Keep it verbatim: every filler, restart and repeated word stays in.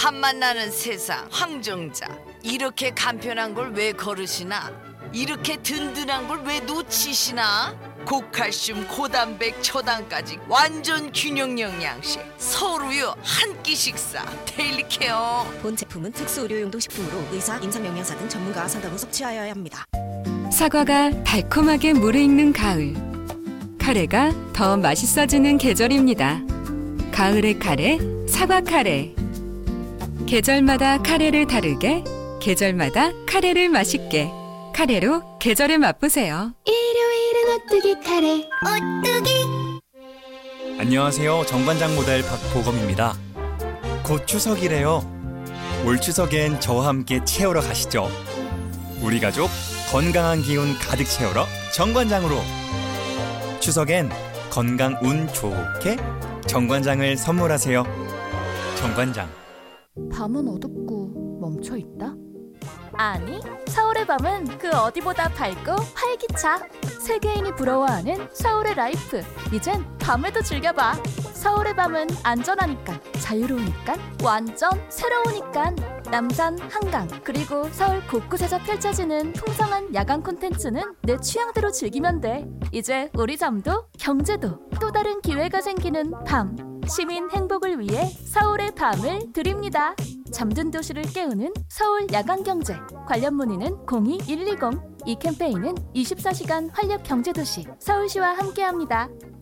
밤만 나는 세상 황정자. 이렇게 간편한 걸 왜 거르시나? 이렇게 든든한 걸 왜 놓치시나? 고칼슘, 고단백, 초당까지 완전 균형 영양식. 서울우유 한 끼 식사 데일리 케어. 본 제품은 특수 의료용도 식품으로 의사, 임상영양사 등 전문가와 상담 후 섭취하여야 합니다. 사과가 달콤하게 무르익는 가을. 카레가 더 맛있어지는 계절입니다. 가을의 카레, 사과 카레. 계절마다 카레를 다르게, 계절마다 카레를 맛있게. 카레로 계절을 맛보세요. 일요일은 오뚜기 카레. 오뚜기. 안녕하세요. 정관장 모델 박보검입니다. 곧 추석이래요. 올 추석엔 저와 함께 채우러 가시죠. 우리 가족 건강한 기운 가득 채우러 정관장으로. 추석엔 건강 운 좋게 정관장을 선물하세요. 정관장. 밤은 어둡고 멈춰있다? 아니, 서울의 밤은 그 어디보다 밝고 활기차. 세계인이 부러워하는 서울의 라이프. 이젠 밤을 더 즐겨봐. 서울의 밤은 안전하니까, 자유로우니까, 완전 새로우니까. 남산, 한강, 그리고 서울 곳곳에서 펼쳐지는 풍성한 야간 콘텐츠는 내 취향대로 즐기면 돼. 이제 우리 잠도 경제도 또 다른 기회가 생기는 밤. 시민 행복을 위해 서울의 밤을 드립니다. 잠든 도시를 깨우는 서울 야간경제. 관련 문의는 공이 일이공. 이 캠페인은 이십사 시간 활력 경제도시 서울시와 함께합니다.